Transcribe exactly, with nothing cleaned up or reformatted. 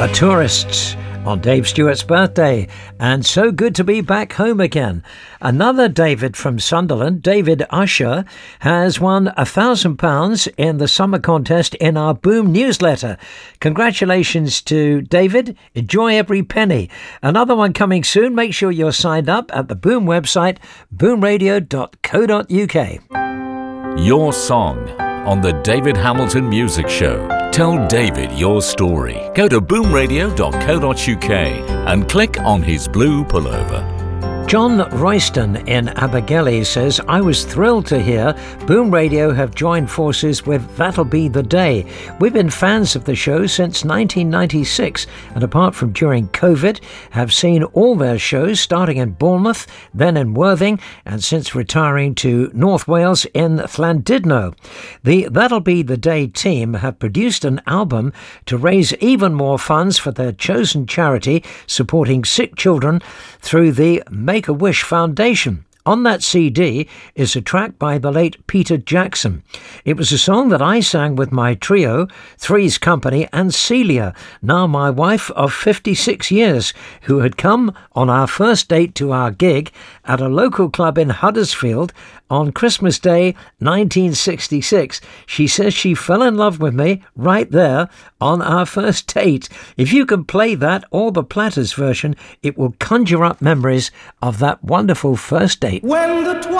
The Tourists on Dave Stewart's birthday, and so good to be back home again. Another David from Sunderland, David Usher, has won a thousand pounds in the summer contest in our Boom newsletter. Congratulations to David. Enjoy every penny. Another one coming soon. Make sure you're signed up at the Boom website, boom radio dot co dot uk. Your song on the David Hamilton Music Show. Tell David your story. Go to boom radio dot co dot uk and click on his blue pullover. John Royston in Abergele says, I was thrilled to hear Boom Radio have joined forces with That'll Be the Day. We've been fans of the show since nineteen ninety-six, and apart from during COVID, have seen all their shows starting in Bournemouth, then in Worthing, and since retiring to North Wales in Llandudno. The That'll Be the Day team have produced an album to raise even more funds for their chosen charity supporting sick children through the Make-A-Wish Foundation. On that C D is a track by the late Peter Jackson. It was a song that I sang with my trio, Three's Company, and Celia, now my wife of fifty-six years, who had come on our first date to our gig at a local club in Huddersfield on Christmas Day nineteen sixty-six. She says she fell in love with me right there on our first date. If you can play that or the Platters version, it will conjure up memories of that wonderful first date. When the